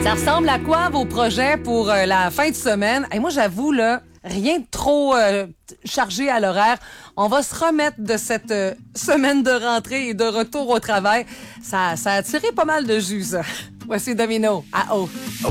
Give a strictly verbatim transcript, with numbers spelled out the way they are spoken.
Ça ressemble à quoi vos projets pour euh, la fin de semaine? Et moi, j'avoue, là, rien de trop euh, chargé à l'horaire. On va se remettre de cette euh, semaine de rentrée et de retour au travail. Ça, ça a tiré pas mal de jus, ça. Voici Domino à haut.